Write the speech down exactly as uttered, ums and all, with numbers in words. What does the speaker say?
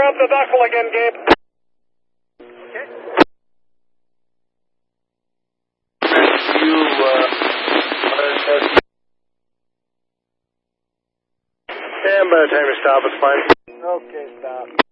up the knuckle again, Gabe. Okay. You, uh, Stand by the time you stop, it's fine. okay, stop.